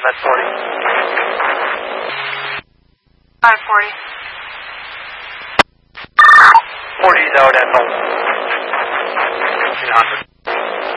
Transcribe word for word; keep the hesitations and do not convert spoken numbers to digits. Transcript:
Med forty. five forty. forty is out at home. fifteen hundred.